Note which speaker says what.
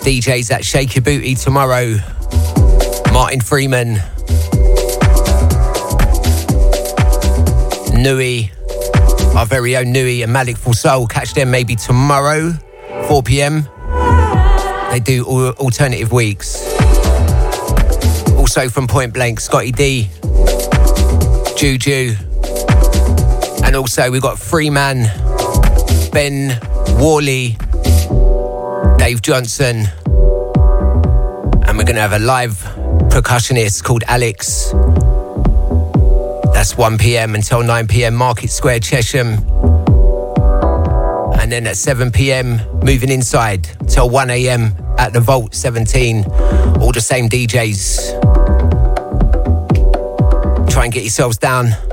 Speaker 1: DJs at Shake Your Booty tomorrow. Martin Freeman. Nui. Our very own Nui and Malik Full Soul. Catch them maybe tomorrow, 4 p.m. They do alternative weeks. Also from Point Blank, Scotty D, Juju. And also we've got Freeman, Ben Worley, Dave Johnson. And we're going to have a live percussionist called Alex. That's 1 p.m. until 9 p.m. Market Square, Chesham. And then at 7 p.m. moving inside till 1 a.m. at the Vault 17. All the same DJs. Try and get yourselves down.